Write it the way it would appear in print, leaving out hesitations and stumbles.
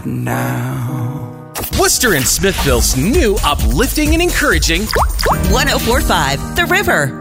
now. Worcester and Smithville's new uplifting and encouraging 104.5 The River.